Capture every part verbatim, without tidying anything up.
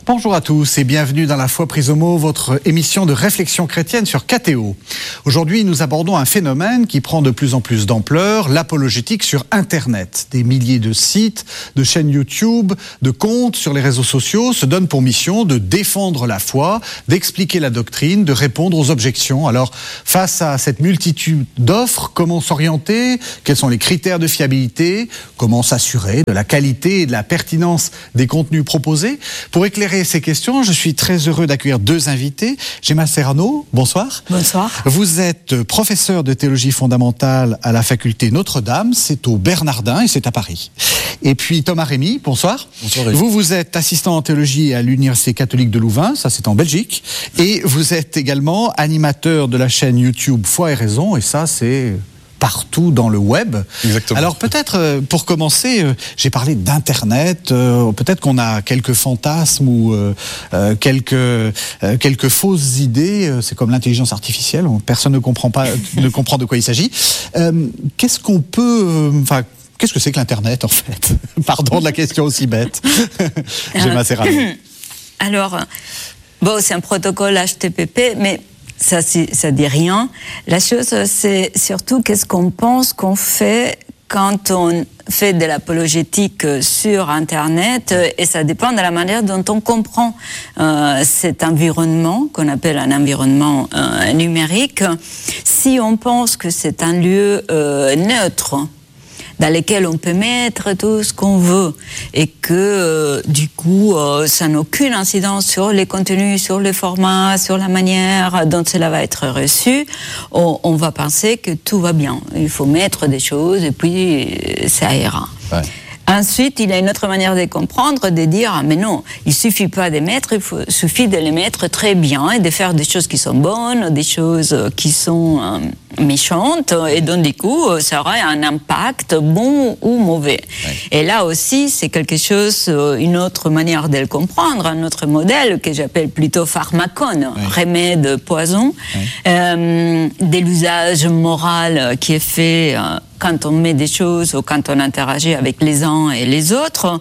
Bonjour à tous et bienvenue dans La Foi prise au mot, votre émission de réflexion chrétienne sur K T O. Aujourd'hui, nous abordons un phénomène qui prend de plus en plus d'ampleur, l'apologétique sur Internet. Des milliers de sites, de chaînes YouTube, de comptes sur les réseaux sociaux se donnent pour mission de défendre la foi, d'expliquer la doctrine, de répondre aux objections. Alors, face à cette multitude d'offres, comment s'orienter? Quels sont les critères de fiabilité? Comment s'assurer de la qualité et de la pertinence des contenus proposés? Pour éclairer ces questions, je suis très heureux d'accueillir deux invités. Gemma Serrano, bonsoir. Bonsoir. Vous êtes professeur de théologie fondamentale à la faculté Notre-Dame, c'est au Bernardin et c'est à Paris. Et puis Thomas Rémy, bonsoir. Bonsoir. Vous, vous êtes assistant en théologie à l'Université catholique de Louvain, ça c'est en Belgique. Et vous êtes également animateur de la chaîne YouTube Foi et Raison, et ça c'est partout dans le web. Exactement. Alors peut-être, euh, pour commencer, euh, j'ai parlé d'Internet, euh, peut-être qu'on a quelques fantasmes ou euh, euh, quelques, euh, quelques fausses idées, euh, c'est comme l'intelligence artificielle, personne ne comprend, pas, ne comprend de quoi il s'agit. Euh, qu'est-ce qu'on peut... Enfin, euh, qu'est-ce que c'est que l'Internet en fait? Pardon de la question aussi bête. Gemma Serrano. Alors, bon, c'est un protocole H T T P, mais... Ça, ça dit rien. La chose, c'est surtout qu'est-ce qu'on pense qu'on fait quand on fait de l'apologétique sur Internet, et ça dépend de la manière dont on comprend euh, cet environnement, qu'on appelle un environnement euh, numérique. Si on pense que c'est un lieu euh, neutre, dans lesquels on peut mettre tout ce qu'on veut et que euh, du coup euh, ça n'a aucune incidence sur les contenus, sur les formats, sur la manière dont cela va être reçu, on, on va penser que tout va bien. Il faut mettre des choses et puis ça ira. Ouais. Ensuite, il y a une autre manière de comprendre, de dire ah, mais non, il suffit pas de mettre, il faut, suffit de les mettre très bien et de faire des choses qui sont bonnes, des choses qui sont euh, méchantes, et donc du coup, ça aura un impact bon ou mauvais. Ouais. Et là aussi, c'est quelque chose, une autre manière de le comprendre, un autre modèle que j'appelle plutôt pharmacone, ouais. remède, poison, ouais. euh, de l'usage moral qui est fait euh, quand on met des choses ou quand on interagit avec les uns et les autres.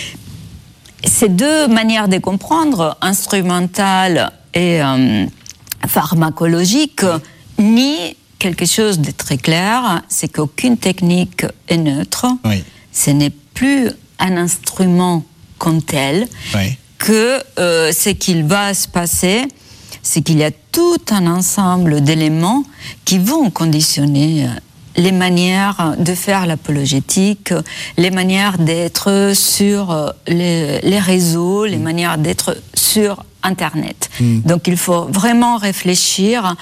Ces deux manières de comprendre, instrumentale et euh, pharmacologique, nient quelque chose de très clair, c'est qu'aucune technique est neutre. Oui. Ce n'est plus un instrument comme tel, oui. que euh, ce qu'il va se passer, c'est qu'il y a tout un ensemble d'éléments qui vont conditionner les manières de faire l'apologétique, les manières d'être sur les, les réseaux, les mmh. manières d'être sur Internet. Mmh. Donc il faut vraiment réfléchir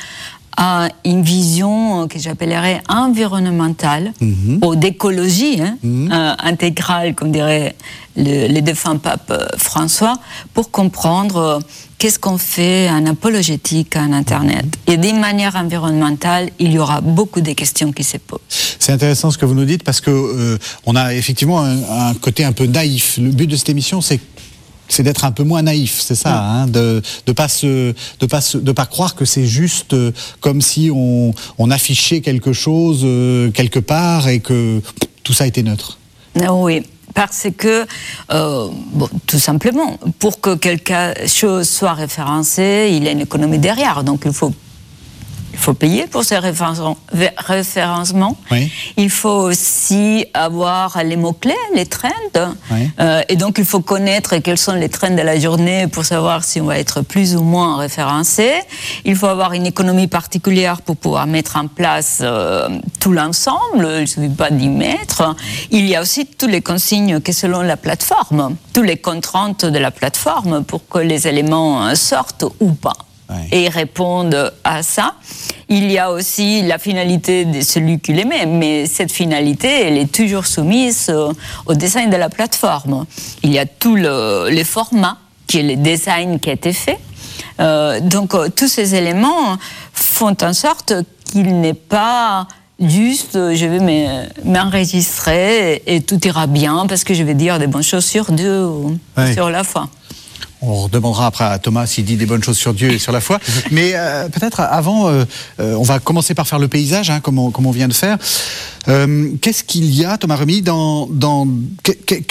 à une vision que j'appellerais environnementale, mmh. ou d'écologie hein, mmh. euh, intégrale, comme dirait le, le défunt pape François, pour comprendre euh, qu'est-ce qu'on fait en apologétique en Internet. Et d'une manière environnementale, il y aura beaucoup de questions qui se posent. C'est intéressant ce que vous nous dites, parce que euh, on a effectivement un, un côté un peu naïf. Le but de cette émission, c'est c'est d'être un peu moins naïf, c'est ça, hein, de de pas se de pas se, de pas croire que c'est juste euh, comme si on on affichait quelque chose euh, quelque part et que tout ça était neutre. Oui. Parce que, euh, bon, tout simplement, pour que quelque chose soit référencé, il y a une économie derrière. Donc il faut, il faut payer pour ces référencements. Oui. Il faut aussi avoir les mots-clés, les trends. Oui. Euh, et donc il faut connaître quels sont les trends de la journée pour savoir si on va être plus ou moins référencé. Il faut avoir une économie particulière pour pouvoir mettre en place euh, tout l'ensemble. Il ne suffit pas d'y mettre. Il y a aussi toutes les consignes que selon la plateforme, toutes les contraintes de la plateforme pour que les éléments sortent ou pas. Ouais. Et répondent à ça. Il y a aussi la finalité de celui qui les met, mais cette finalité, elle est toujours soumise au, au design de la plateforme. Il y a tous le, les formats, qui est le design qui a été fait. Euh, donc, euh, tous ces éléments font en sorte qu'il n'est pas juste, je vais m'enregistrer et, et tout ira bien parce que je vais dire des bonnes choses sur Dieu ou ouais. sur la foi. On redemandera après à Thomas s'il dit des bonnes choses sur Dieu et sur la foi. Mais euh, peut-être avant, euh, euh, on va commencer par faire le paysage, hein, comme, on, comme on vient de faire. Euh, qu'est-ce qu'il y a, Thomas Rémy, dans, dans que, que, quel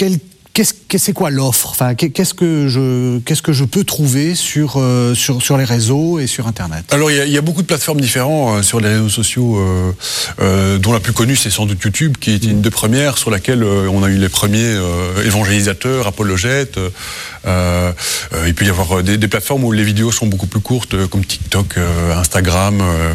Qu'est-ce, c'est quoi l'offre ? Enfin, qu'est-ce que je, qu'est-ce que je peux trouver sur, euh, sur, sur les réseaux et sur Internet ? Alors, il y, a, il y a beaucoup de plateformes différentes euh, sur les réseaux sociaux, euh, euh, dont la plus connue, c'est sans doute YouTube, qui est une des premières sur laquelle euh, on a eu les premiers euh, évangélisateurs, apologètes. Euh, euh, il peut y avoir des, des plateformes où les vidéos sont beaucoup plus courtes, euh, comme TikTok, euh, Instagram, euh,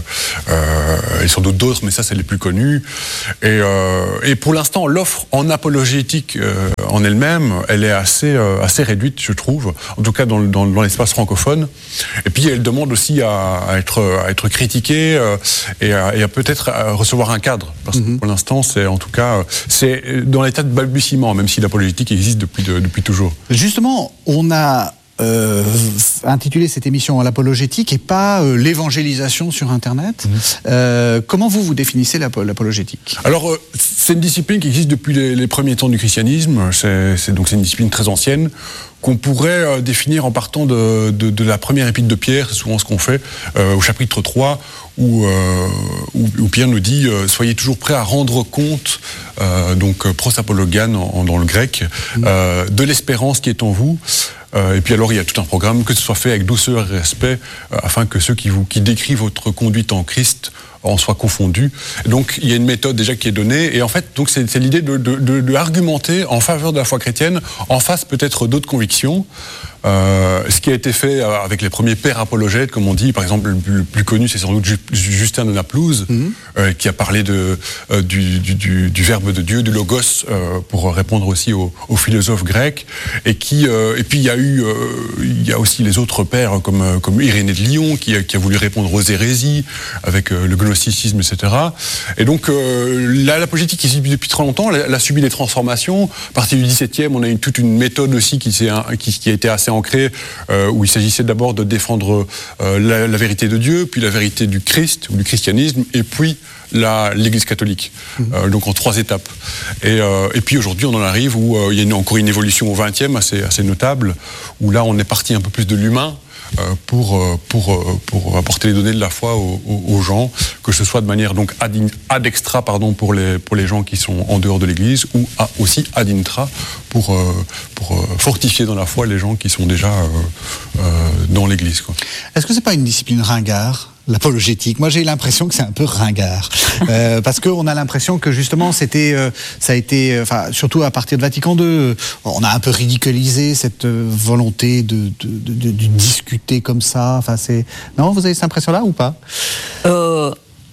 euh, et sans doute d'autres, mais ça, c'est les plus connus. Et, euh, et pour l'instant, l'offre en apologétique euh, en elle-même, elle est assez, euh, assez réduite, je trouve, en tout cas dans, dans, dans l'espace francophone. Et puis elle demande aussi à, à, être, à être critiquée euh, et, à, et à peut-être à recevoir un cadre. Parce que pour l'instant, c'est en tout cas c'est dans l'état de balbutiement, même si l'apologétique existe depuis, de, depuis toujours. Justement, on a Euh, intitulé cette émission à l'apologétique et pas euh, l'évangélisation sur Internet. Mmh. Euh, comment vous vous définissez l'ap- l'apologétique ? Alors, euh, c'est une discipline qui existe depuis les, les premiers temps du christianisme. C'est, c'est, donc c'est une discipline très ancienne qu'on pourrait euh, définir en partant de, de, de la première épître de Pierre. C'est souvent ce qu'on fait euh, au chapitre trois où, euh, où, où Pierre nous dit euh, « Soyez toujours prêts à rendre compte euh, », donc prosapologan en, en, dans le grec, mmh. euh, de l'espérance qui est en vous. Euh, et puis alors il y a tout un programme, que ce soit fait avec douceur et respect, euh, afin que ceux qui, vous, qui décrivent votre conduite en Christ en soient confondus. Donc il y a une méthode déjà qui est donnée, et en fait donc c'est, c'est l'idée de, de, de, de argumenter en faveur de la foi chrétienne, en face peut-être d'autres convictions. Euh, ce qui a été fait avec les premiers pères apologètes, comme on dit, par exemple le plus, le plus connu c'est sans doute Justin de Naplouse, mmh. euh, qui a parlé de, euh, du, du, du, du verbe de Dieu, du logos, euh, pour répondre aussi aux, aux philosophes grecs, et qui euh, et puis il y a eu euh, il y a aussi les autres pères comme comme Irénée de Lyon qui a, qui a voulu répondre aux hérésies avec euh, le gnosticisme, et cetera. Et donc euh, la, l'apologétique qui existe depuis très longtemps, elle, elle a subi des transformations. À partir du dix-septième, on a eu toute une méthode aussi qui s'est qui, qui a été assez ancré, euh, où il s'agissait d'abord de défendre euh, la, la vérité de Dieu, puis la vérité du Christ, ou du christianisme, et puis la, l'Église catholique. Mmh. Euh, donc en trois étapes. Et, euh, et puis aujourd'hui, on en arrive où euh, il y a une, encore une évolution au vingtième assez, assez notable, où là, on est parti un peu plus de l'humain, Euh, pour, euh, pour, euh, pour apporter les données de la foi aux, aux, aux gens, que ce soit de manière donc ad, in, ad extra pardon, pour, les, pour les gens qui sont en dehors de l'Église, ou à, aussi ad intra pour, euh, pour euh, fortifier dans la foi les gens qui sont déjà euh, euh, dans l'Église, quoi. Est-ce que c'est pas une discipline ringard, l'apologétique ? Moi, j'ai l'impression que c'est un peu ringard, euh, parce qu'on a l'impression que justement, c'était, euh, ça a été, enfin, euh, surtout à partir de Vatican deux, on a un peu ridiculisé cette euh, volonté de, de, de, de, de discuter comme ça. Enfin, c'est non, vous avez cette impression-là ou pas ? euh,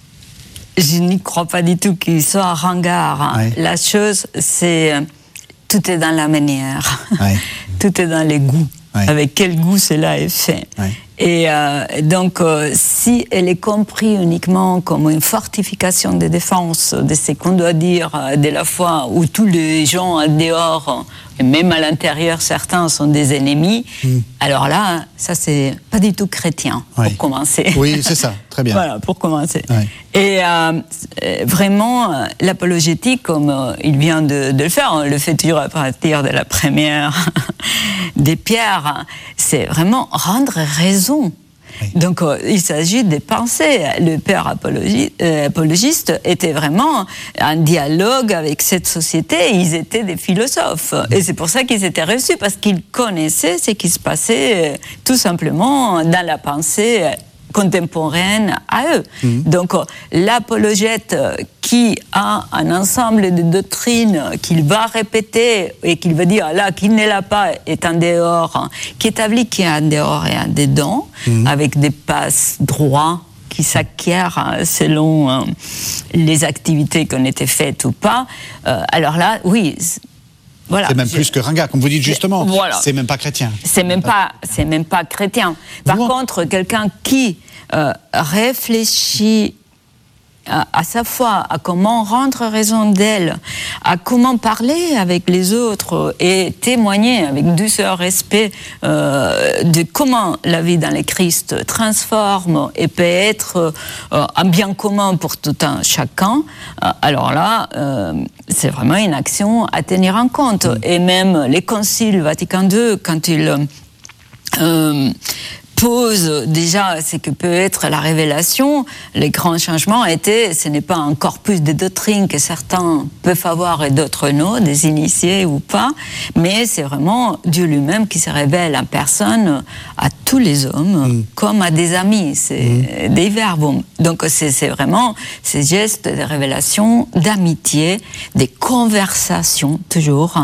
Je n'y crois pas du tout qu'il soit ringard. Hein. Ouais. La chose, c'est tout est dans la manière, ouais. Tout est dans les goûts. Ouais. Avec quel goût cela est fait. Ouais. Et euh, donc, euh, si elle est comprise uniquement comme une fortification de défense de ce qu'on doit dire euh, de la foi, où tous les gens en dehors, et même à l'intérieur, certains sont des ennemis, mm. alors là, ça, c'est pas du tout chrétien, ouais. Pour commencer. Oui, c'est ça, très bien. Voilà, pour commencer. Ouais. Et euh, vraiment, l'apologétique, comme euh, il vient de, de le faire, on le fait toujours à partir de la première des pierres, c'est vraiment rendre raison. Oui. Donc, euh, il s'agit de penser. Le père apologi- euh, apologiste était vraiment en dialogue avec cette société. Ils étaient des philosophes. Mmh. Et c'est pour ça qu'ils étaient reçus, parce qu'ils connaissaient ce qui se passait euh, tout simplement dans la pensée euh, contemporaine à eux. Mmh. Donc, euh, l'apologète qui a un ensemble de doctrines qu'il va répéter et qu'il va dire là, qui ne l'a pas est en dehors, qui établit qu'il y a un dehors et un dedans, mmh. avec des passes droits qui s'acquièrent selon euh, les activités qui ont été faites ou pas. Euh, alors là, oui... Voilà, c'est même je, plus que ringard, comme vous dites justement. Voilà. C'est même pas chrétien. C'est même pas, c'est même pas chrétien. Par vous contre, quelqu'un qui euh, réfléchit à, à sa foi, à comment rendre raison d'elle, à comment parler avec les autres et témoigner avec douceur, respect euh, de comment la vie dans le Christ transforme et peut être euh, un bien commun pour tout un chacun. Euh, alors là, euh, c'est vraiment une action à tenir en compte. Mmh. Et même les conciles Vatican deux, quand ils euh, pose déjà ce que peut être la révélation. Les grands changements étaient, ce n'est pas un corpus de doctrines que certains peuvent avoir et d'autres non, des initiés ou pas, mais c'est vraiment Dieu lui-même qui se révèle en personne à tous les hommes, mmh. comme à des amis, c'est mmh. des verbes. Donc c'est, c'est vraiment ces gestes de révélation, d'amitié, des conversations toujours,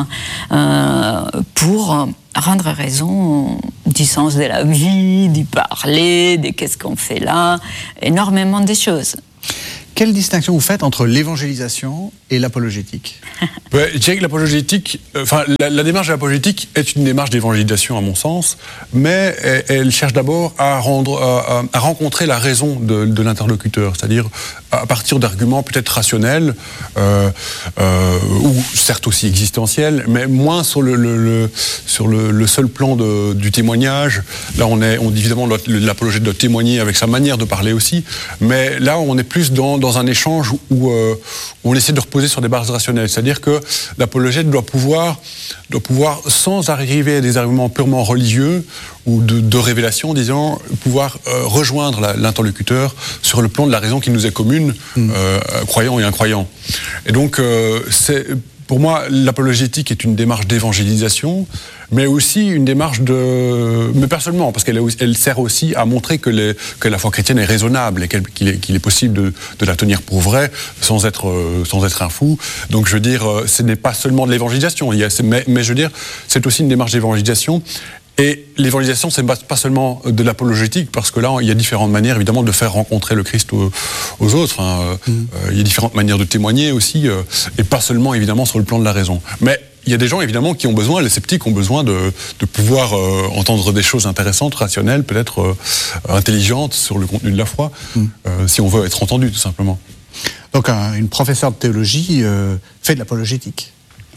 euh, pour rendre raison du sens de la vie, du parler, de qu'est-ce qu'on fait là, énormément de choses. Quelle distinction vous faites entre l'évangélisation et l'apologétique ? Ouais, je dirais que l'apologétique, enfin, la, la démarche de l'apologétique est une démarche d'évangélisation à mon sens, mais elle, elle cherche d'abord à, rendre, à, à rencontrer la raison de, de l'interlocuteur, c'est-à-dire à partir d'arguments peut-être rationnels, euh, euh, ou certes aussi existentiels, mais moins sur le, le, le, sur le, le seul plan de, du témoignage. Là, on est, on, évidemment, l'apologète doit témoigner avec sa manière de parler aussi, mais là, on est plus dans, dans un échange où, euh, où on essaie de reposer sur des bases rationnelles. C'est-à-dire que l'apologète doit pouvoir, doit pouvoir, sans arriver à des arguments purement religieux ou de, de révélation, disons, pouvoir euh, rejoindre la, l'interlocuteur sur le plan de la raison qui nous est commune, mmh. euh, croyant et incroyant. Et donc, euh, c'est, pour moi, l'apologétique est une démarche d'évangélisation, mais aussi une démarche de... Mais pas seulement, parce qu'elle est, elle sert aussi à montrer que, les, que la foi chrétienne est raisonnable et qu'il est, qu'il est possible de, de la tenir pour vraie sans être, euh, sans être un fou. Donc je veux dire, ce n'est pas seulement de l'évangélisation, il y a, mais, mais je veux dire, c'est aussi une démarche d'évangélisation. Et l'évangélisation, c'est pas seulement de l'apologétique, parce que là, il y a différentes manières, évidemment, de faire rencontrer le Christ aux, aux autres. Hein. Mmh. Euh, il y a différentes manières de témoigner aussi, euh, et pas seulement, évidemment, sur le plan de la raison. Mais il y a des gens, évidemment, qui ont besoin, les sceptiques ont besoin de, de pouvoir euh, entendre des choses intéressantes, rationnelles, peut-être euh, intelligentes sur le contenu de la foi, mmh. euh, si on veut être entendu, tout simplement. Donc, un, une professeure de théologie euh, fait de l'apologétique.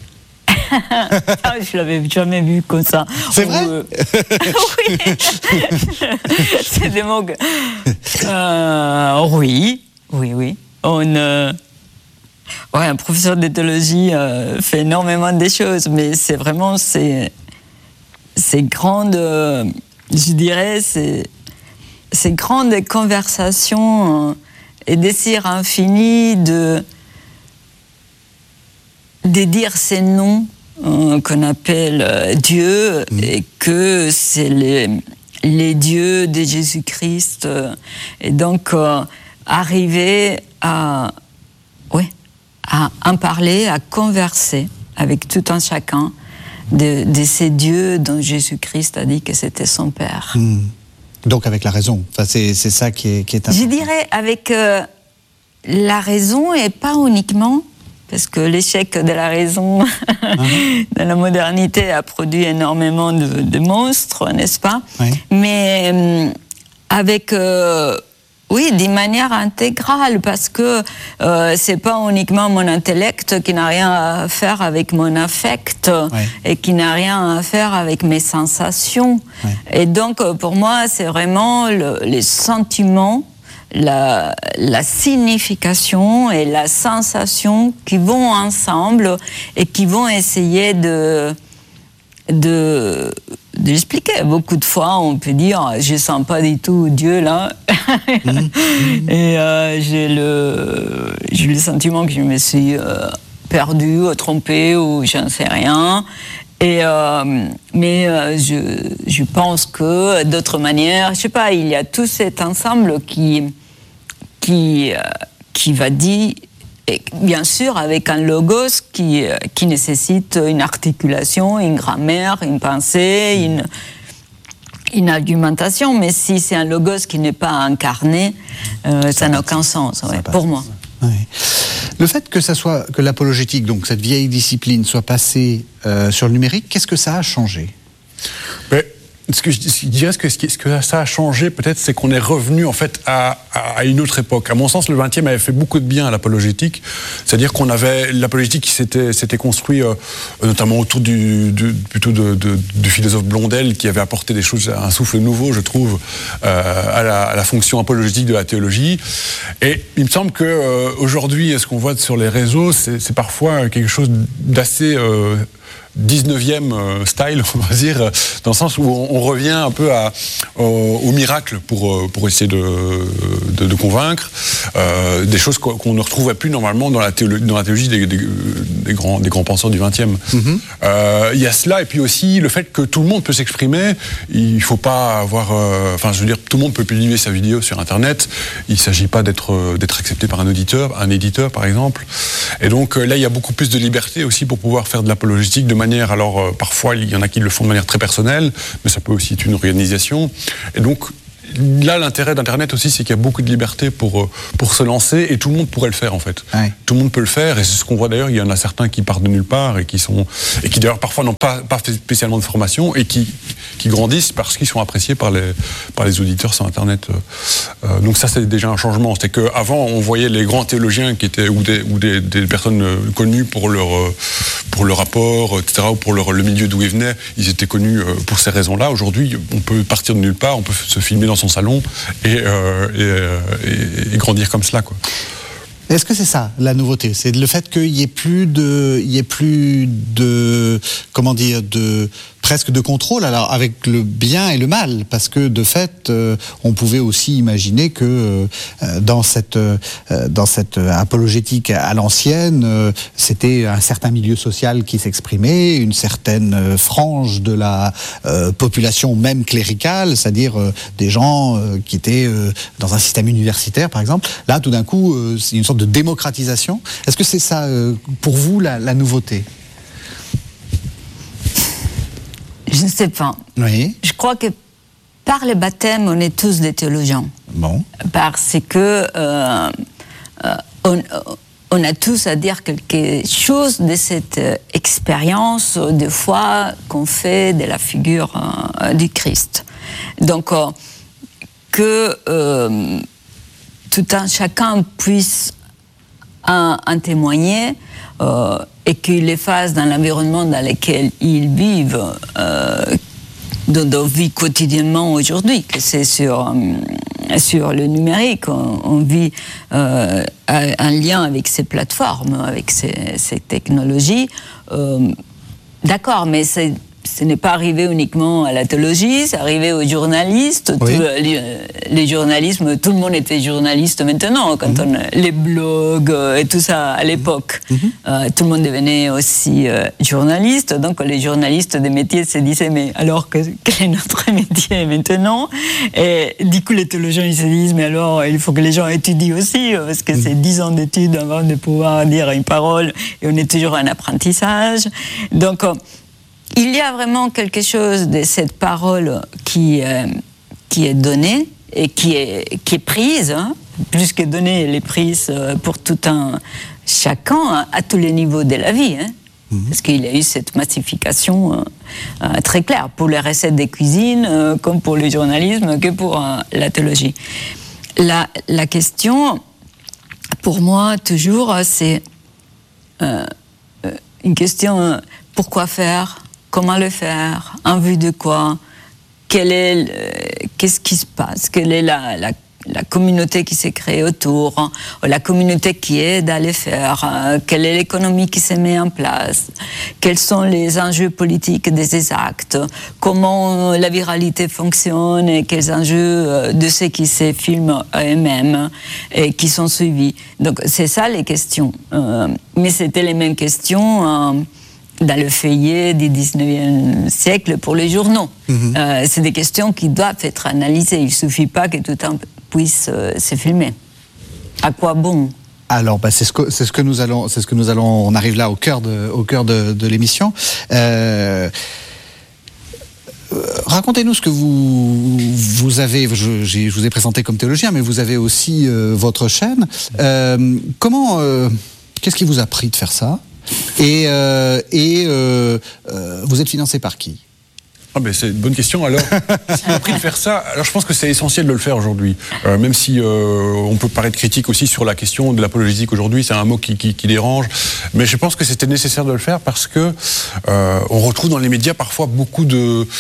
Ah, je l'avais jamais vu comme ça. C'est vrai euh... Oui. C'est des mots que... euh, oui, oui, oui. On, euh... ouais, un professeur de théologie euh, fait énormément de choses, mais c'est vraiment ces, ces grandes, euh, je dirais, ces, ces grandes conversations euh, et désirs infinis de de dire ces noms euh, qu'on appelle euh, Dieu, mmh. et que c'est les, les dieux de Jésus-Christ. Euh, et donc, euh, arriver à, ouais, à en parler, à converser avec tout un chacun de, de ces dieux dont Jésus-Christ a dit que c'était son Père. Mmh. Donc, avec la raison. Enfin, c'est, c'est ça qui est, qui est important. Je dirais avec euh, la raison et pas uniquement... Parce que l'échec de la raison uh-huh. dans la modernité a produit énormément de, de monstres, n'est-ce pas ? Oui. Mais euh, avec, euh, oui, d'une manière intégrale, parce que euh, c'est pas uniquement mon intellect qui n'a rien à faire avec mon affect, oui. et qui n'a rien à faire avec mes sensations. Oui. Et donc, pour moi, c'est vraiment le, les sentiments, La, la signification et la sensation qui vont ensemble et qui vont essayer de, de, de l'expliquer. Beaucoup de fois, on peut dire « je ne sens pas du tout Dieu là mmh. ». Et euh, j'ai, le, j'ai le sentiment que je me suis euh, perdue ou trompée ou je ne sais rien. Et euh, mais euh, je, je pense que d'autres manières, je ne sais pas, il y a tout cet ensemble qui... Qui, euh, qui va dire, et bien sûr avec un logos qui, euh, qui nécessite une articulation, une grammaire, une pensée, une, une argumentation, mais si c'est un logos qui n'est pas incarné, euh, ça, ça n'a aucun sens, ouais, pour moi. Ouais. Le fait que, ça soit, que l'apologétique, donc cette vieille discipline, soit passée euh, sur le numérique, qu'est-ce que ça a changé ? Mais... Ce que je dirais, ce que, ce que ça a changé, peut-être, c'est qu'on est revenu, en fait, à, à une autre époque. À mon sens, le vingtième avait fait beaucoup de bien à l'apologétique. C'est-à-dire qu'on avait l'apologétique qui s'était, s'était construit, euh, notamment autour du, du, plutôt de, de, du philosophe Blondel, qui avait apporté des choses, un souffle nouveau, je trouve, euh, à, la, à la fonction apologétique de la théologie. Et il me semble que euh, aujourd'hui, ce qu'on voit sur les réseaux, c'est, c'est parfois quelque chose d'assez... Euh, dix-neuvième style, on va dire, dans le sens où on, on revient un peu à, au, au miracle pour, pour essayer de, de, de convaincre euh, des choses qu'on, qu'on ne retrouvait plus normalement dans la, théolo- dans la théologie des, des, des, grands, des grands penseurs du vingtième. Mm-hmm. Euh, il y a cela, et puis aussi le fait que tout le monde peut s'exprimer. Il ne faut pas avoir... Euh, enfin, je veux dire, tout le monde peut publier sa vidéo sur Internet. Il ne s'agit pas d'être, d'être accepté par un auditeur, un éditeur, par exemple. Et donc là, il y a beaucoup plus de liberté aussi pour pouvoir faire de l'apologétique de manière, alors euh, parfois il y en a qui le font de manière très personnelle, mais ça peut aussi être une organisation. Et donc là, l'intérêt d'Internet aussi, c'est qu'il y a beaucoup de liberté pour, pour se lancer, et tout le monde pourrait le faire en fait. Ouais. Tout le monde peut le faire, et c'est ce qu'on voit d'ailleurs. Il y en a certains qui partent de nulle part et qui sont, et qui d'ailleurs parfois n'ont pas, pas fait spécialement de formation, et qui, qui grandissent parce qu'ils sont appréciés par les, par les auditeurs sur Internet. Euh, donc ça, c'est déjà un changement. C'est qu'avant, on voyait les grands théologiens qui étaient, ou des, ou des, des personnes connues pour leur, pour leur rapport, et cetera, ou pour leur, le milieu d'où ils venaient. Ils étaient connus pour ces raisons-là. Aujourd'hui, on peut partir de nulle part, on peut se filmer dans son salon et, euh, et, et, et grandir comme cela, quoi. Est-ce que c'est ça, la nouveauté ? C'est le fait qu'il n'y ait plus de, il y ait plus de, comment dire, de, presque de contrôle, alors avec le bien et le mal, parce que de fait, euh, on pouvait aussi imaginer que euh, dans cette, euh, dans cette apologétique à l'ancienne, euh, c'était un certain milieu social qui s'exprimait, une certaine frange de la euh, population même cléricale, c'est-à-dire euh, des gens euh, qui étaient euh, dans un système universitaire, par exemple. Là, tout d'un coup, euh, c'est une sorte de démocratisation. Est-ce que c'est ça, euh, pour vous, la, la nouveauté ? Je ne sais pas. Oui. Je crois que par le baptême, on est tous des théologiens. Bon. Parce que euh, euh, on, on a tous à dire quelque chose de cette euh, expérience de foi qu'on fait de la figure euh, du Christ. Donc, euh, que euh, tout un chacun puisse en, en témoigner, euh, et qu'ils les fassent dans l'environnement dans lequel ils vivent, euh, dans leur vie quotidiennement aujourd'hui, que c'est sur, euh, sur le numérique, on, on vit euh, un lien avec ces plateformes, avec ces, ces technologies. Euh, d'accord, mais c'est, ce n'est pas arrivé uniquement à la théologie, c'est arrivé aux journalistes. Oui. Tout, les, les journalismes, tout le monde était journaliste maintenant, quand mm-hmm. on, les blogs et tout ça à l'époque. Mm-hmm. Euh, tout le monde devenait aussi euh, journaliste, donc les journalistes des métiers se disaient, mais alors que, quel est notre métier maintenant ? Et du coup, les théologiens, ils se disent, mais alors, il faut que les gens étudient aussi, parce que mm-hmm. c'est dix ans d'études avant de pouvoir dire une parole, et on est toujours en apprentissage. Donc, il y a vraiment quelque chose de cette parole qui, euh, qui est donnée et qui est, qui est prise, hein, plus que donnée, elle est prise pour tout un chacun, hein, à tous les niveaux de la vie. Hein, mmh. Parce qu'il y a eu cette massification euh, euh, très claire pour les recettes de cuisine, euh, comme pour le journalisme, que pour euh, la théologie. La, la question, pour moi, toujours, c'est euh, une question, euh, pourquoi faire ? Comment le faire ? En vue de quoi ? Quel est le, qu'est-ce qui se passe ? Quelle est la, la, la communauté qui s'est créée autour ? La communauté qui aide à le faire ? Quelle est l'économie qui se met en place ? Quels sont les enjeux politiques de ces actes ? Comment la viralité fonctionne et quels enjeux de ceux qui se filment eux-mêmes et qui sont suivis ? Donc c'est ça les questions. Euh, mais c'était les mêmes questions... Euh, dans le feuillet du dix-neuvième siècle pour les journaux. Mmh. Euh, c'est des questions qui doivent être analysées. Il ne suffit pas que tout un puisse euh, se filmer. À quoi bon ? Alors, bah, c'est, ce que, c'est ce que nous allons, c'est ce que nous allons. On arrive là au cœur de, au cœur de, de l'émission. Euh, racontez-nous ce que vous, vous avez. Je, je vous ai présenté comme théologien, mais vous avez aussi euh, votre chaîne. Euh, comment euh, Qu'est-ce qui vous a pris de faire ça ? Et, euh, et euh, euh, vous êtes financé par qui ? Ah ben c'est une bonne question. Alors, si on a pris de faire ça, alors je pense que c'est essentiel de le faire aujourd'hui. Euh, même si euh, on peut paraître critique aussi sur la question de l'apologétique aujourd'hui, c'est un mot qui, qui, qui dérange. Mais je pense que c'était nécessaire de le faire parce que euh, on retrouve dans les médias parfois beaucoup de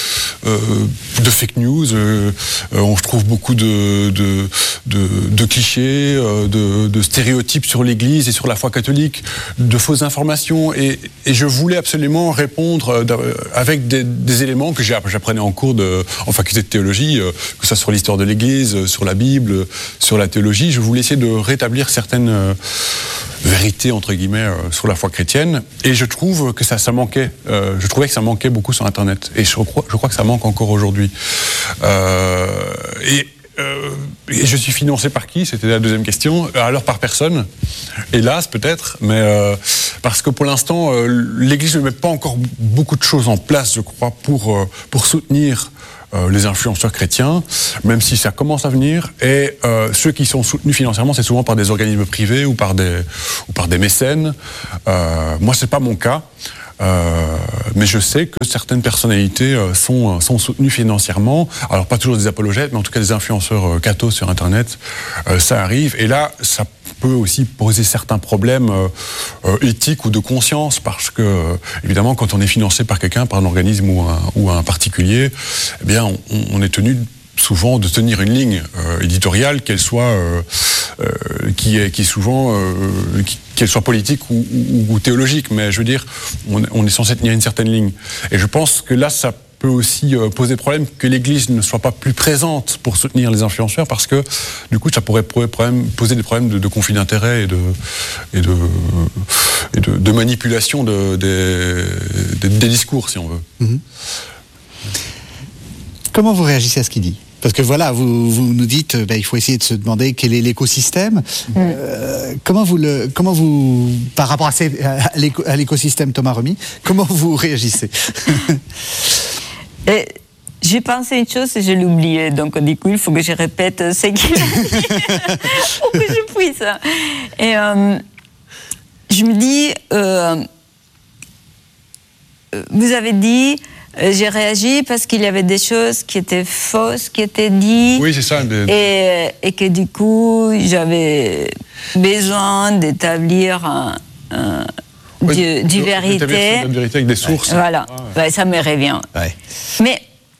euh, de fake news. Euh, on trouve beaucoup de, de, de, de clichés, euh, de, de stéréotypes sur l'Église et sur la foi catholique, de fausses informations. Et, et je voulais absolument répondre euh, avec des, des éléments que j'apprenais en cours de, en faculté de théologie, euh, que ce soit sur l'histoire de l'Église, euh, sur la Bible, sur la théologie. Je voulais essayer de rétablir certaines euh, vérités, entre guillemets, euh, sur la foi chrétienne. Et je trouve que ça, ça manquait. Euh, je trouvais que ça manquait beaucoup sur Internet. Et je crois, je crois que ça manque encore aujourd'hui. Euh, et, euh, et je suis financé par qui? C'était la deuxième question. Alors par personne, hélas peut-être, mais euh, parce que pour l'instant, euh, l'Église ne met pas encore beaucoup de choses en place, je crois, pour, euh, pour soutenir Euh, les influenceurs chrétiens, même si ça commence à venir. Et euh, ceux qui sont soutenus financièrement, c'est souvent par des organismes privés ou par des, ou par des mécènes. Euh, moi, c'est pas mon cas. Euh, mais je sais que certaines personnalités euh, sont, sont soutenues financièrement. Alors pas toujours des apologètes, mais en tout cas des influenceurs euh, cathos sur Internet. Euh, ça arrive. Et là, ça peut aussi poser certains problèmes euh, euh, éthiques ou de conscience, parce que, euh, évidemment, quand on est financé par quelqu'un, par un organisme ou un, ou un particulier, eh bien, on, on est tenu souvent de tenir une ligne euh, éditoriale, qu'elle soit, euh, euh, qui est, qui est souvent, euh, qui, qu'elle soit politique ou, ou, ou théologique. Mais je veux dire, on, on est censé tenir une certaine ligne. Et je pense que là, ça peut aussi euh, poser problème que l'Église ne soit pas plus présente pour soutenir les influenceurs, parce que du coup, ça pourrait problème, poser des problèmes de, de conflit d'intérêts et de, et de, et de, de manipulation de, des, des, des discours, si on veut. Mmh. Comment vous réagissez à ce qu'il dit ? Parce que voilà, vous, vous nous dites, ben, il faut essayer de se demander quel est l'écosystème. Mmh. Euh, comment vous le, comment vous, par rapport à, ces, à, l'éco, à l'écosystème Thomas Remy, comment vous réagissez ? Et j'ai pensé une chose et je l'ai oublié, donc du coup il faut que je répète ce qu'il a dit pour que je puisse. Et euh, je me dis, euh, vous avez dit, j'ai réagi parce qu'il y avait des choses qui étaient fausses, qui étaient dites. Oui, c'est ça. De... Et, et que du coup, j'avais besoin d'établir un, un, ouais, du, du vérité. Une vérité avec des sources. Ouais, voilà, ah, ouais. Ouais, ça me revient. Ouais. Mais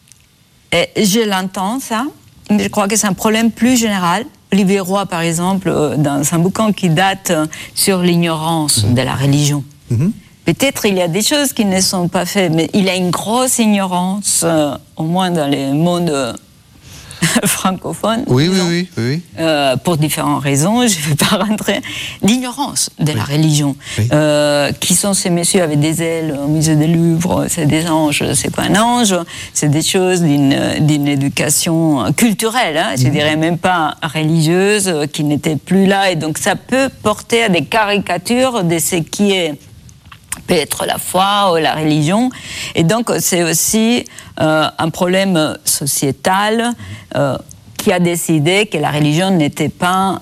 et, je l'entends, ça. Mais je crois que c'est un problème plus général. Olivier Roy, par exemple, dans un bouquin qui date sur l'ignorance mmh. de la religion. Mmh. Peut-être il y a des choses qui ne sont pas faites, mais il y a une grosse ignorance, euh, au moins dans les mondes euh, francophones. Oui, oui, oui. oui, oui. Euh, pour différentes raisons, je ne vais pas rentrer. L'ignorance de oui. la religion. Oui. Euh, qui sont ces messieurs avec des ailes au musée du Louvre? C'est des anges, c'est pas un ange. C'est des choses d'une, d'une éducation culturelle, hein, je mmh. dirais même pas religieuse, qui n'était plus là. Et donc ça peut porter à des caricatures de ce qui est peut être la foi ou la religion. Et donc, c'est aussi euh, un problème sociétal euh, qui a décidé que la religion n'était pas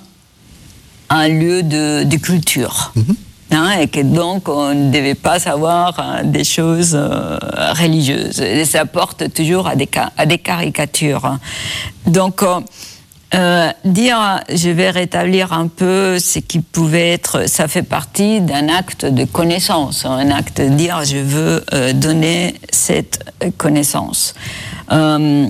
un lieu de, de culture. Mm-hmm. Hein, et que donc, on ne devait pas savoir hein, des choses euh, religieuses. Et ça porte toujours à des, à des caricatures. Donc, euh, Euh, dire je vais rétablir un peu ce qui pouvait être, ça fait partie d'un acte de connaissance, un acte de dire je veux euh, donner cette connaissance. Euh,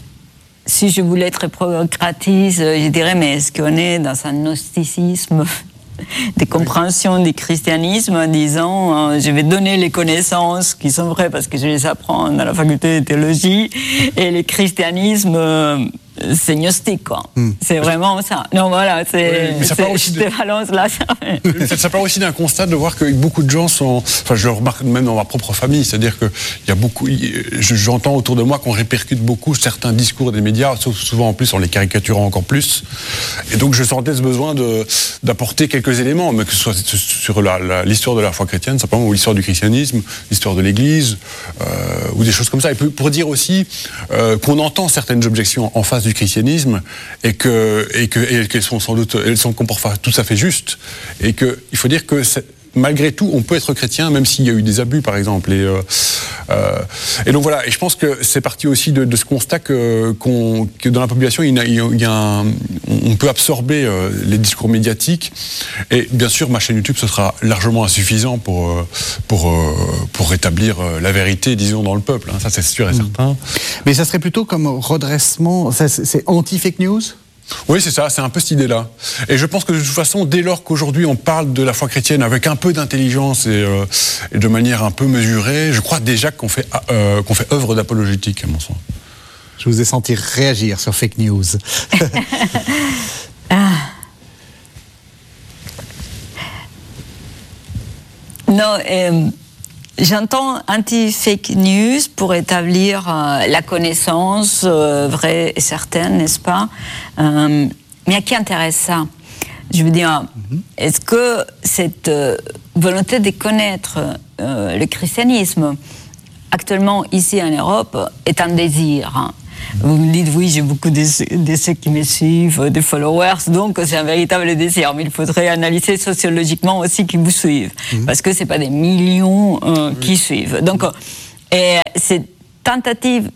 si je voulais être provocatrice, je dirais mais est-ce qu'on est dans un gnosticisme des compréhensions du christianisme en disant euh, je vais donner les connaissances qui sont vraies parce que je les apprends dans la faculté de théologie, et le christianisme euh, c'est gnostique, quoi. Mm. C'est vraiment ça. Non, voilà, c'est... Oui, ça part aussi de... balance, là, ça... ça, ça part aussi d'un constat de voir que beaucoup de gens sont... Enfin, je le remarque même dans ma propre famille, c'est-à-dire qu'il y a beaucoup... J'entends autour de moi qu'on répercute beaucoup certains discours des médias, souvent en plus en les caricaturant encore plus. Et donc, je sentais ce besoin de, d'apporter quelques éléments, mais que ce soit sur la, la, l'histoire de la foi chrétienne, simplement, ou l'histoire du christianisme, l'histoire de l'Église, euh, ou des choses comme ça. Et pour dire aussi euh, qu'on entend certaines objections en face du christianisme et que et que et qu'elles sont sans doute elles sont qu'on pas tout à fait justes, et que il faut dire que malgré tout, on peut être chrétien, même s'il y a eu des abus, par exemple. Et, euh, euh, et donc voilà, et je pense que c'est parti aussi de, de ce constat que, qu'on, que dans la population, il y a, il y a un, on peut absorber euh, les discours médiatiques. Et bien sûr, ma chaîne YouTube, ce sera largement insuffisant pour, euh, pour, euh, pour rétablir euh, la vérité, disons, dans le peuple. Hein, ça, c'est sûr et mmh. certain. Mais ça serait plutôt comme redressement, ça, c'est, c'est anti-fake news ? Oui, c'est ça, c'est un peu cette idée-là. Et je pense que de toute façon, dès lors qu'aujourd'hui on parle de la foi chrétienne avec un peu d'intelligence et, euh, et de manière un peu mesurée, je crois déjà qu'on fait, euh, qu'on fait œuvre d'apologétique, à mon sens. Je vous ai senti réagir sur fake news. ah. Non, euh, j'entends anti-fake news pour établir euh, la connaissance euh, vraie et certaine, n'est-ce pas ? euh, Mais à qui intéresse ça ? Je veux dire, mm-hmm. est-ce que cette euh, volonté de connaître euh, le christianisme, actuellement ici en Europe, est un désir, hein ? Vous me dites, oui, j'ai beaucoup de, de ceux qui me suivent, des followers, donc c'est un véritable désir. Mais il faudrait analyser sociologiquement aussi qui vous suivent, mmh. parce que ce n'est pas des millions euh, oui. qui suivent. Donc, et cette tentative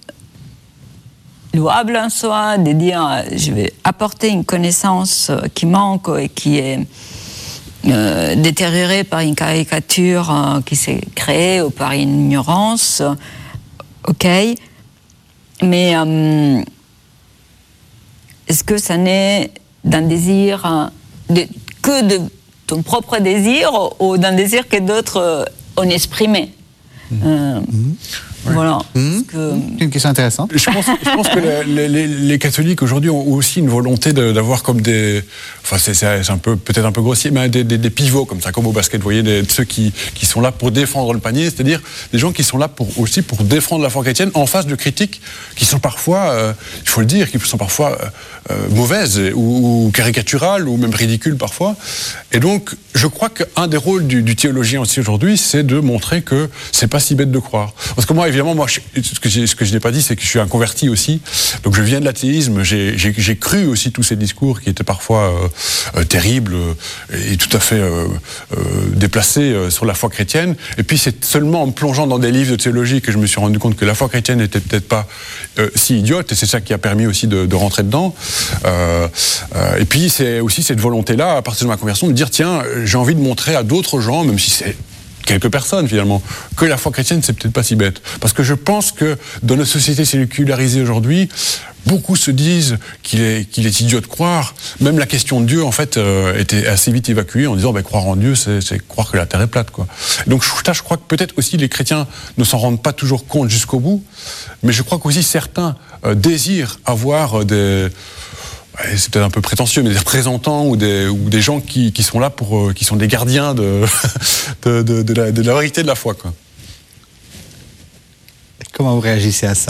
louable en soi de dire, je vais apporter une connaissance qui manque et qui est euh, détériorée par une caricature euh, qui s'est créée ou par une ignorance, ok. Mais euh, est-ce que ça n'est d'un désir, de, que de ton propre désir ou d'un désir que d'autres ont exprimé ? mmh. euh, mmh. Voilà. Mmh. Que... C'est une question intéressante. Je pense, je pense que les, les, les catholiques aujourd'hui ont aussi une volonté de, d'avoir comme des, enfin c'est, c'est un peu peut-être un peu grossier, mais des, des, des pivots comme ça, comme au basket, vous voyez, des, ceux qui, qui sont là pour défendre le panier, c'est-à-dire des gens qui sont là pour aussi pour défendre la foi chrétienne en face de critiques qui sont parfois, euh, il faut le dire, qui sont parfois euh, mauvaises ou, ou caricaturales ou même ridicules parfois. Et donc, je crois qu'un des rôles du, du théologien aussi aujourd'hui, c'est de montrer que c'est pas si bête de croire. Parce que moi, évidemment, moi, je, ce, que ce que je n'ai pas dit, c'est que je suis un converti aussi. Donc, je viens de l'athéisme. J'ai, j'ai, j'ai cru aussi tous ces discours qui étaient parfois euh, euh, terribles et tout à fait euh, euh, déplacés euh, sur la foi chrétienne. Et puis, c'est seulement en me plongeant dans des livres de théologie que je me suis rendu compte que la foi chrétienne n'était peut-être pas euh, si idiote. Et c'est ça qui a permis aussi de, de rentrer dedans. Euh, euh, et puis, c'est aussi cette volonté-là, à partir de ma conversion, de dire, tiens, j'ai envie de montrer à d'autres gens, même si c'est quelques personnes finalement, que la foi chrétienne c'est peut-être pas si bête. Parce que je pense que dans notre société sécularisée aujourd'hui, beaucoup se disent qu'il est, qu'il est idiot de croire. Même la question de Dieu en fait euh, était assez vite évacuée en disant ben, croire en Dieu c'est, c'est croire que la terre est plate quoi. Donc je, je crois que peut-être aussi les chrétiens ne s'en rendent pas toujours compte jusqu'au bout, mais je crois qu'aussi certains euh, désirent avoir euh, des c'est peut-être un peu prétentieux, mais des représentants ou des, ou des gens qui, qui sont là pour, euh, qui sont des gardiens de, de, de, de, la, de la vérité de la foi, quoi. Comment vous réagissez à ça?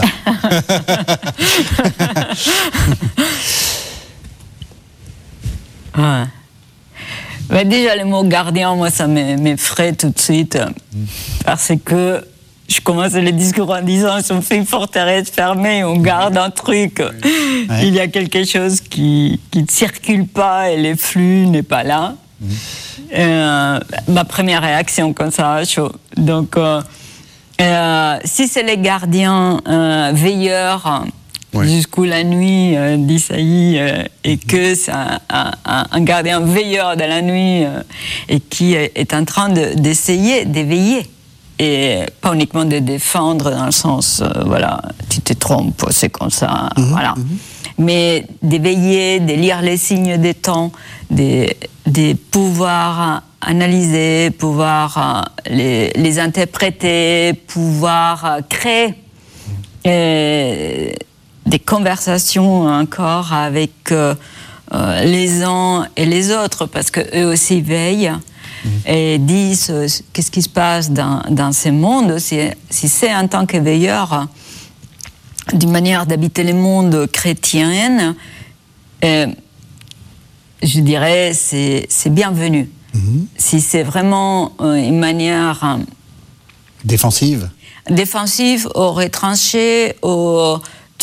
Ouais. Bah déjà, le mot gardien, moi, ça m'effraie tout de suite, parce que je commence le discours en disant si on fait une forteresse fermée, on garde un truc. Oui. Ouais. Il y a quelque chose qui qui ne circule pas et le flux n'est pas là. Mmh. Euh, ma première réaction comme ça, chaud. Donc, euh, euh, si c'est les gardiens euh, veilleurs oui. jusqu'où la nuit euh, d'Isaïe euh, et que c'est un, un, un gardien veilleur de la nuit euh, et qui est en train de, d'essayer d'éveiller. Et pas uniquement de défendre dans le sens, euh, voilà, tu te trompes, c'est comme ça, mmh, voilà. Mmh. Mais d'éveiller, de lire les signes des temps, de, de pouvoir analyser, pouvoir les, les interpréter, pouvoir créer euh, des conversations encore avec euh, euh, les uns et les autres, parce qu'eux aussi veillent. Et disent euh, qu'est-ce qui se passe dans, dans ce monde, si, si c'est en tant que veilleur d'une manière d'habiter le monde chrétien, euh, je dirais c'est, c'est bienvenu. Mm-hmm. Si c'est vraiment euh, une manière euh, défensive, défensive ou retranchée, ou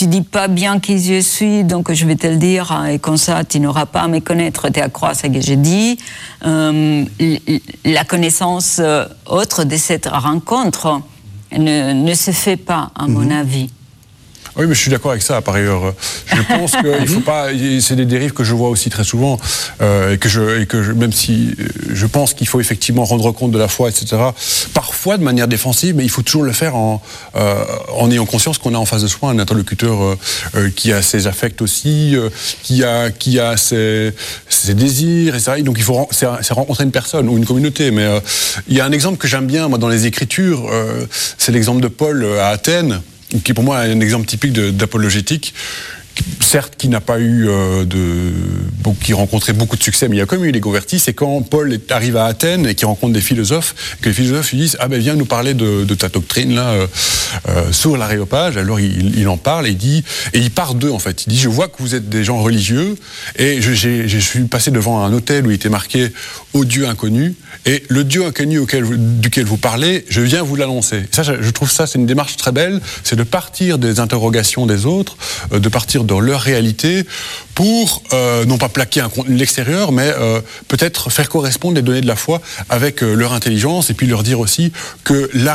tu dis pas bien qui je suis, donc je vais te le dire, et comme ça, tu n'auras pas à me connaître, tu à croire ce que j'ai dit. Euh, la connaissance autre de cette rencontre ne, ne se fait pas, à mon mmh. avis. Oui, mais je suis d'accord avec ça, par ailleurs. Je pense qu'il faut pas... C'est des dérives que je vois aussi très souvent, euh, et que je, et que je, même si je pense qu'il faut effectivement rendre compte de la foi, et cetera, parfois de manière défensive, mais il faut toujours le faire en, euh, en ayant conscience qu'on a en face de soi un interlocuteur euh, euh, qui a ses affects aussi, euh, qui a, qui a ses, ses désirs, et cetera. Et donc il faut c'est, c'est rencontrer une personne ou une communauté. Mais euh, il y a un exemple que j'aime bien, moi, dans les Écritures, euh, c'est l'exemple de Paul à Athènes, qui pour moi est un exemple typique de, d'apologétique, certes qui n'a pas eu euh, de, bon, qui rencontrait beaucoup de succès, mais il y a quand même eu des convertis. C'est quand Paul est, arrive à Athènes et qu'il rencontre des philosophes, que les philosophes lui disent ah ben viens nous parler de, de ta doctrine là euh, euh, sur l'aréopage. Alors il, il en parle et il dit et il part d'eux en fait. Il dit je vois que vous êtes des gens religieux et je, j'ai, je suis passé devant un hôtel où il était marqué au Dieu inconnu et le Dieu inconnu auquel, duquel vous parlez, je viens vous l'annoncer. Ça, je trouve ça c'est une démarche très belle, c'est de partir des interrogations des autres, euh, de partir de leur réalité pour, euh, non pas plaquer un contenu de l'extérieur, mais euh, peut-être faire correspondre les données de la foi avec euh, leur intelligence et puis leur dire aussi que la,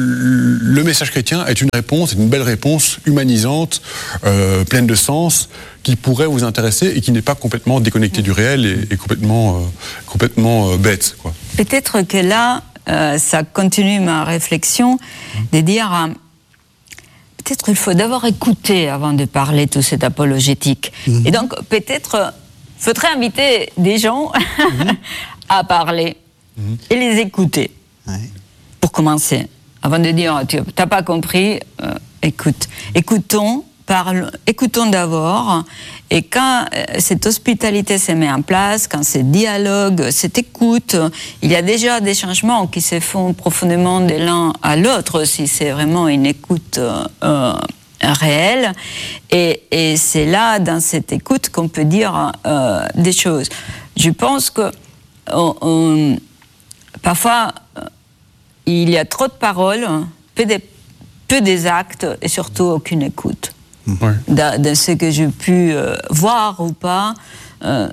le message chrétien est une réponse, une belle réponse humanisante, euh, pleine de sens, qui pourrait vous intéresser et qui n'est pas complètement déconnectée du réel et, et complètement, euh, complètement euh, bête, quoi. Peut-être que là, euh, ça continue ma réflexion de dire... Euh, peut-être qu'il faut d'abord écouter avant de parler tout cette apologétique. Mmh. Et donc, peut-être, faudrait inviter des gens mmh. à parler mmh. et les écouter. Ouais. Pour commencer. Avant de dire, tu n'as pas compris, euh, écoute. Écoutons, parle, écoutons d'abord. Et quand euh, cette hospitalité se met en place, quand ce dialogue, cette écoute, il y a déjà des changements qui se font profondément de l'un à l'autre, si c'est vraiment une écoute euh, euh, réelle. Et, et c'est là, dans cette écoute, qu'on peut dire euh, des choses. Je pense que on, on, parfois, il y a trop de paroles, peu des, peu des actes et surtout aucune écoute. Ouais. De, de ce que j'ai pu euh, voir ou pas. Euh,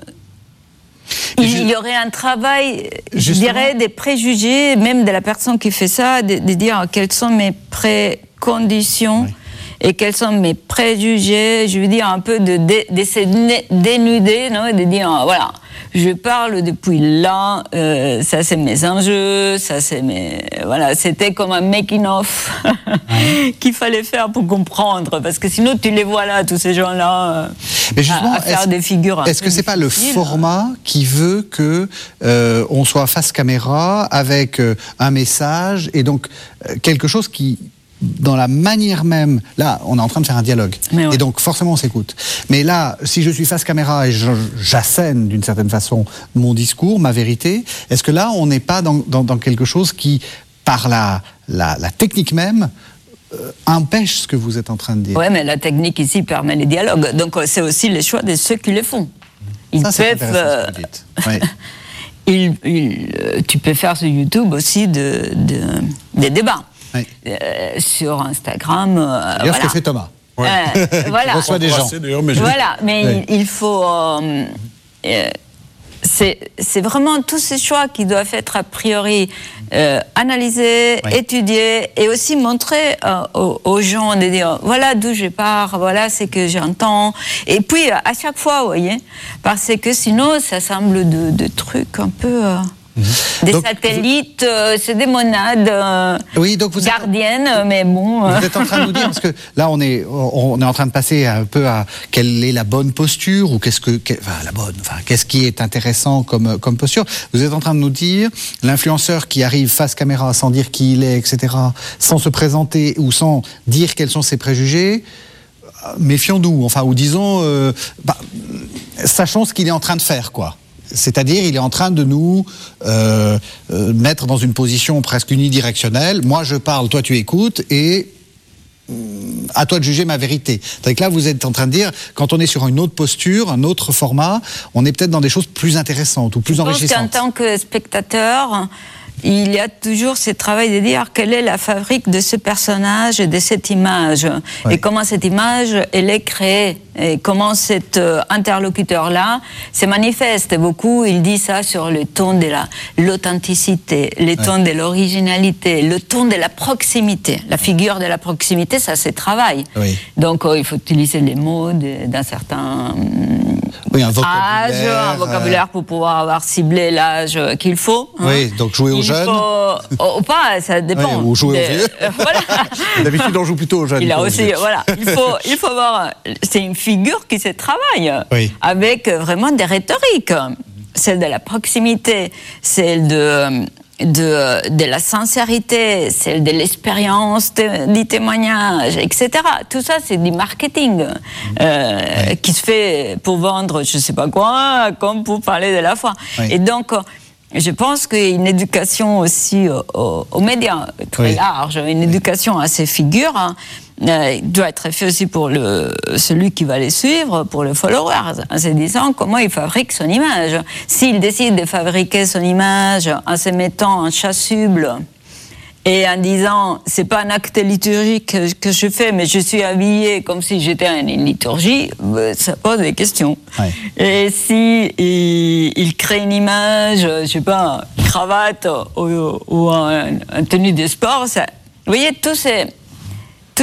il, je, il y aurait un travail, je dirais, des préjugés, même de la personne qui fait ça, de, de dire quelles sont mes préconditions ouais. et quels sont mes préjugés, je veux dire un peu de, de, de se dénuder, non, de dire, voilà, je parle depuis là, euh, ça c'est mes enjeux, ça c'est mes... Voilà, c'était comme un making-of ouais. qu'il fallait faire pour comprendre, parce que sinon tu les vois là, tous ces gens-là, Mais justement, à, à faire des figures. Est-ce que c'est pas le format qui veut que euh, on soit face caméra avec euh, un message et donc euh, quelque chose qui... dans la manière même, là, on est en train de faire un dialogue. Ouais. Et donc, forcément, on s'écoute. Mais là, si je suis face caméra et je, j'assène d'une certaine façon mon discours, ma vérité, est-ce que là, on n'est pas dans, dans, dans quelque chose qui, par la, la, la technique même, euh, empêche ce que vous êtes en train de dire? Oui, mais la technique ici permet les dialogues. Donc, c'est aussi le choix de ceux qui le font. Ils Ça, c'est peuvent... Euh... ce que vous dites. Oui. il, il, tu peux faire sur YouTube aussi de, de, des débats. Oui. Euh, sur Instagram. Euh, D'ailleurs, voilà. ce que fait Thomas. Ouais. Euh, voilà. Il reçoit des gens. Mais je... Voilà, mais oui. il, il faut. Euh, euh, c'est, c'est vraiment tous ces choix qui doivent être a priori euh, analysés, oui. étudiés et aussi montrer euh, aux, aux gens de dire voilà d'où je pars, voilà ce que j'entends. Et puis à chaque fois, vous voyez, parce que sinon ça semble de, de trucs un peu. Euh, Des donc, satellites, vous... euh, c'est des monades euh, oui, donc vous gardiennes, êtes... mais bon... Euh... Vous êtes en train de nous dire, parce que là, on est, on est en train de passer un peu à quelle est la bonne posture, ou qu'est-ce que... Enfin, la bonne, enfin, qu'est-ce qui est intéressant comme, comme posture. Vous êtes en train de nous dire, l'influenceur qui arrive face caméra sans dire qui il est, et cetera, sans se présenter, ou sans dire quels sont ses préjugés, méfions-nous, enfin, ou disons, euh, bah, sachons ce qu'il est en train de faire, quoi. C'est-à-dire, il est en train de nous euh, euh, mettre dans une position presque unidirectionnelle. Moi, je parle, toi, tu écoutes, et euh, à toi de juger ma vérité. C'est-à-dire que là, vous êtes en train de dire, quand on est sur une autre posture, un autre format, on est peut-être dans des choses plus intéressantes ou plus je enrichissantes. Je pense qu'en tant que spectateur, il y a toujours ce travail de dire quelle est la fabrique de ce personnage et de cette image, oui. et comment cette image elle est créée, et comment cet euh, interlocuteur-là se manifeste. Beaucoup, il dit ça sur le ton de la, l'authenticité, le ton oui. de l'originalité, le ton de la proximité. La figure de la proximité, ça se travaille. Oui. Donc, euh, il faut utiliser les mots de, d'un certain oui, un âge, un vocabulaire pour pouvoir avoir ciblé l'âge qu'il faut. Hein. Oui, donc jouer aux il jeunes. Faut, ou pas, ça dépend. Oui, ou jouer de, aux vieux. Euh, voilà. D'habitude, on joue plutôt aux jeunes. Il a aussi, voilà. Il faut, il faut voir. C'est une figure qui se travaille oui. avec vraiment des rhétoriques. Celle de la proximité, celle de. De, de la sincérité, celle de l'expérience de, du témoignage, et cetera. Tout ça, c'est du marketing euh, oui. qui se fait pour vendre je ne sais pas quoi, comme pour parler de la foi. Oui. Et donc, je pense qu'une éducation aussi aux, aux médias, très oui. large, une éducation à ces figures, hein, euh, doit être faite aussi pour le, celui qui va les suivre, pour le follower, en se disant comment il fabrique son image. S'il décide de fabriquer son image en se mettant en chasuble et en disant c'est pas un acte liturgique que, que je fais, mais je suis habillée comme si j'étais à une liturgie, ça pose des questions. Ouais. Et si il, il crée une image, je sais pas, une cravate ou, ou un, un tenue de sport, ça, vous voyez, tous ces